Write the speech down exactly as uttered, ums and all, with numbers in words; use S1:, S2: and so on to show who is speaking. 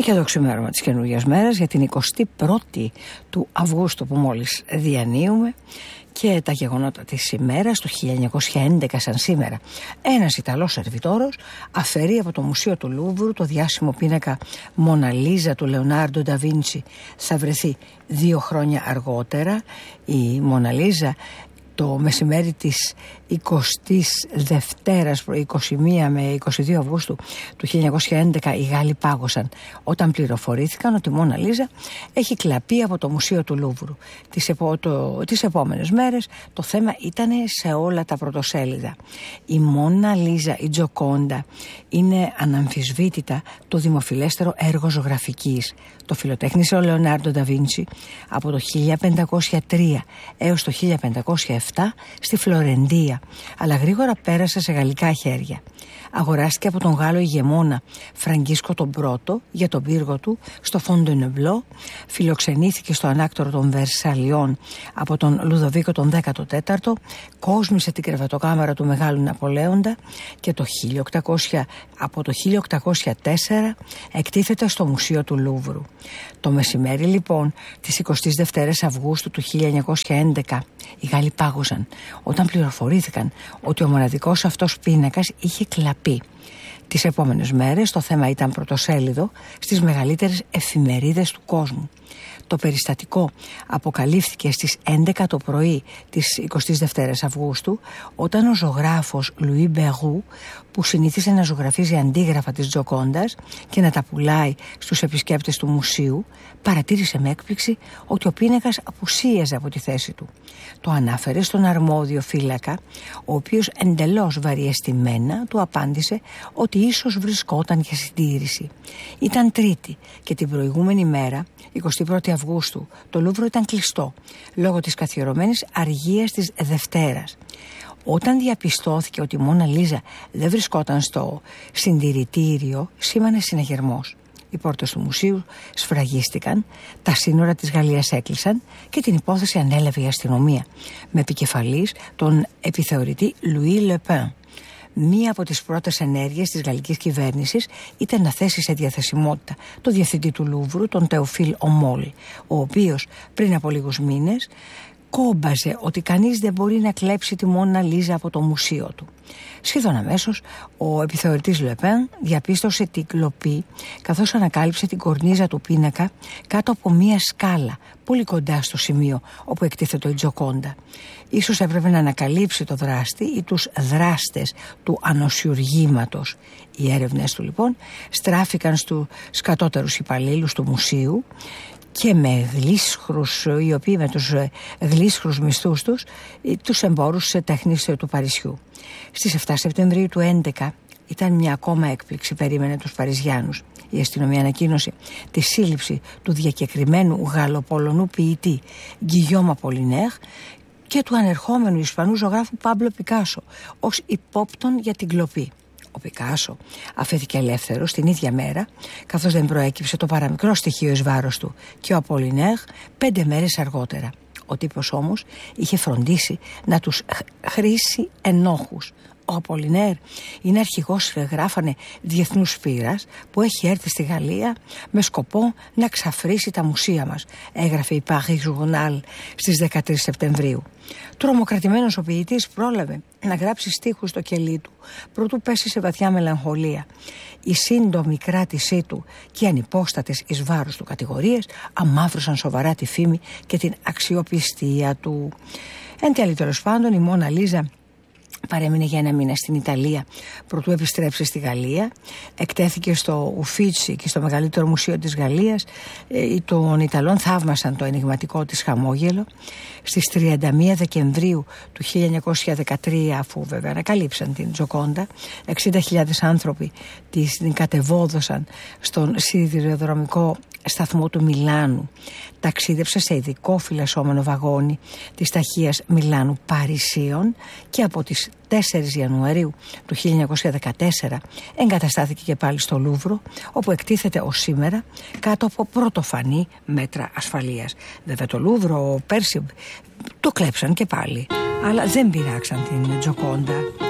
S1: Και το ξημέρωμα της καινούργιας μέρας για την εικοστή πρώτη του Αυγούστου που μόλις διανύουμε και τα γεγονότα της ημέρας. Το χίλια εννιακόσια έντεκα σαν σήμερα ένας Ιταλός σερβιτόρος αφαιρεί από το Μουσείο του Λούβρου το διάσημο πίνακα Μόνα Λίζα του Λεωνάρντο ντα Βίντσι. Θα βρεθεί δύο χρόνια αργότερα η Μόνα Λίζα. Το μεσημέρι της εικοστής Δευτέρας, είκοσι μία με είκοσι δύο Αυγούστου του χίλια εννιακόσια έντεκα, οι Γάλλοι πάγωσαν όταν πληροφορήθηκαν ότι η Μόνα Λίζα έχει κλαπεί από το Μουσείο του Λούβρου. Τις, επο, το, τις επόμενες μέρες το θέμα ήταν σε όλα τα πρωτοσέλιδα. Η Μόνα Λίζα, η Τζοκόντα, είναι αναμφισβήτητα το δημοφιλέστερο έργο ζωγραφικής. Το φιλοτέχνησε ο Λεωνάρντο ντα Βίντσι από το χίλια πεντακόσια τρία έως το χίλια πεντακόσια επτά στη Φλωρεντία, αλλά γρήγορα πέρασε σε γαλλικά χέρια. Αγοράστηκε από τον Γάλλο ηγεμόνα Φραγκίσκο τον Πρώτο για τον πύργο του στο Φοντενεμπλό, φιλοξενήθηκε στο ανάκτορο των Βερσαλιών από τον Λουδοβίκο τον δέκατο τέταρτο, κόσμησε την κρεβατοκάμαρα του Μεγάλου Ναπολέοντα και το χίλια οκτακόσια, από το χίλια οκτακόσια τέσσερα εκτίθεται στο Μουσείο του Λούβρου. Το μεσημέρι λοιπόν της εικοστής Δευτέρας Αυγούστου του χίλια εννιακόσια έντεκα οι Γάλλοι πάγωσαν όταν πληροφορήθηκαν ότι ο μοναδικός αυτός πίνακας είχε κλαπεί. Τις επόμενες μέρες το θέμα ήταν πρωτοσέλιδο στις μεγαλύτερες εφημερίδες του κόσμου. Το περιστατικό αποκαλύφθηκε στις έντεκα το πρωί της εικοστής Δευτέρας Αυγούστου, όταν ο ζωγράφος Λουί Μπερού, που συνήθιζε να ζωγραφίζει αντίγραφα της Τζοκόντας και να τα πουλάει στους επισκέπτες του μουσείου, παρατήρησε με έκπληξη ότι ο πίνακας απουσίαζε από τη θέση του. Το ανάφερε στον αρμόδιο φύλακα, ο οποίος εντελώς βαριεστημένα του απάντησε ότι ίσως βρισκόταν για συντήρηση. Ήταν Τρίτη και την προηγούμενη μέρα, εικοστή πρώτη Αυγούστου, το Λούβρο ήταν κλειστό λόγω της καθιερωμένης αργίας της Δευτέρας. Όταν διαπιστώθηκε ότι η Μόνα Λίζα δεν βρισκόταν στο συντηρητήριο, σήμανε συναγερμός. Οι πόρτες του μουσείου σφραγίστηκαν, τα σύνορα της Γαλλίας έκλεισαν και την υπόθεση ανέλαβε η αστυνομία, με επικεφαλής τον επιθεωρητή Λουί Λεπέν. Μία από τις πρώτες ενέργειες της γαλλικής κυβέρνησης ήταν να θέσει σε διαθεσιμότητα το διευθυντή του Λούβρου, τον Τεοφίλ Ομόλ, ο οποίος πριν από λίγους μήνες κόμπαζε ότι κανείς δεν μπορεί να κλέψει τη Μόνα Λίζα από το μουσείο του. Σχεδόν αμέσως ο επιθεωρητής Λεπέν διαπίστωσε την κλοπή, καθώς ανακάλυψε την κορνίζα του πίνακα κάτω από μία σκάλα πολύ κοντά στο σημείο όπου εκτίθεται η Τζοκόντα. Ίσως έπρεπε να ανακαλύψει το δράστη ή τους δράστες του ανοσιουργήματος. Οι έρευνες του λοιπόν στράφηκαν στους κατώτερους υπαλλήλους του μουσείου και με γλίσχρους, οι οποίοι με τους γλίσχρους μισθούς τους, τους εμπόρους τέχνης του Παρισιού. Στις εφτά Σεπτεμβρίου του έντεκα ήταν μια ακόμα έκπληξη, περίμενε τους Παριζιάνους. Η αστυνομία ανακοίνωσε τη σύλληψη του διακεκριμένου Γαλλοπολωνού ποιητή Γκυγιόμ Απολινέρ και του ανερχόμενου Ισπανού ζωγράφου Πάμπλο Πικάσο ως υπόπτων για την κλοπή. Ο Πικάσο αφέθηκε ελεύθερος την ίδια μέρα, καθώς δεν προέκυψε το παραμικρό στοιχείο εις βάρος του, και ο Απολινέρ πέντε μέρες αργότερα. Ο τύπος όμως είχε φροντίσει να τους χρήσει ενόχους. Ο Απολινέρ είναι αρχηγός, γράφανε, διεθνούς φύρας που έχει έρθει στη Γαλλία με σκοπό να ξαφρίσει τα μουσεία μας, έγραφε η Paris Journal στις δεκατρείς Σεπτεμβρίου. Τρομοκρατημένος ο ποιητής πρόλαβε να γράψει στίχους στο κελί του, προτού πέσει σε βαθιά μελαγχολία. Η σύντομη κράτησή του και οι ανυπόστατες εις βάρος του κατηγορίες αμαύρωσαν σοβαρά τη φήμη και την αξιοπιστία του. Εν τέλει, τέλος πάντων, η Μόνα Λίζα παρέμεινε για ένα μήνα στην Ιταλία προτού επιστρέψει στη Γαλλία. Εκτέθηκε στο Ουφίτσι και στο μεγαλύτερο μουσείο της Γαλλίας. Οι των Ιταλών θαύμασαν το ενιγματικό της χαμόγελο. Στις τριάντα μία Δεκεμβρίου του χίλια εννιακόσια δεκατρία, αφού βέβαια ανακαλύψαν την Τζοκόντα, εξήντα χιλιάδες άνθρωποι την κατεβόδωσαν στον σιδηροδρομικό σταθμό του Μιλάνου. Ταξίδεψε σε ειδικό φυλασσόμενο βαγόνι της ταχείας Μιλάνου Παρισίων και από τις τέσσερις Ιανουαρίου του χίλια εννιακόσια δεκατέσσερα εγκαταστάθηκε και πάλι στο Λούβρο, όπου εκτίθεται ως σήμερα κάτω από πρωτοφανή μέτρα ασφαλείας. Βέβαια το Λούβρο πέρσι το κλέψαν και πάλι, αλλά δεν πειράξαν την Τζοκόντα.